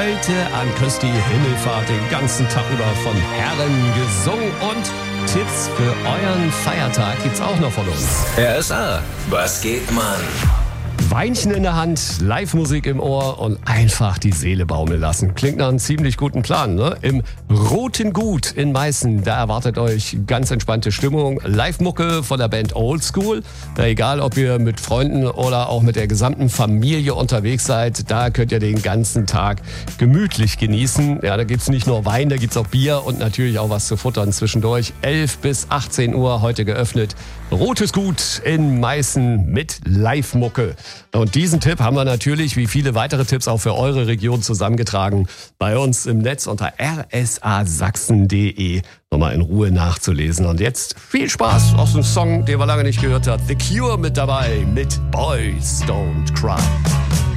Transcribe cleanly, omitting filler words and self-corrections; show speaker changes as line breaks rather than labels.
heute an Christi Himmelfahrt den ganzen Tag über von Herren gesungen und Tipps für euren Feiertag gibt's auch noch von uns.
RSA, was geht, Mann?
Weinchen in der Hand, Live-Musik im Ohr und einfach die Seele baumeln lassen. Klingt nach einem ziemlich guten Plan, ne? Im Roten Gut in Meißen, da erwartet euch ganz entspannte Stimmung. Live-Mucke von der Band Old School. Egal, ob ihr mit Freunden oder auch mit der gesamten Familie unterwegs seid, da könnt ihr den ganzen Tag gemütlich genießen. Ja, da gibt's nicht nur Wein, da gibt's auch Bier und natürlich auch was zu futtern zwischendurch. 11 bis 18 Uhr heute geöffnet. Rotes Gut in Meißen mit Live-Mucke. Und diesen Tipp haben wir natürlich, wie viele weitere Tipps, auch für eure Region zusammengetragen. Bei uns im Netz unter rsasachsen.de nochmal in Ruhe nachzulesen. Und jetzt viel Spaß aus dem Song, den wir lange nicht gehört haben. The Cure mit dabei mit Boys Don't Cry.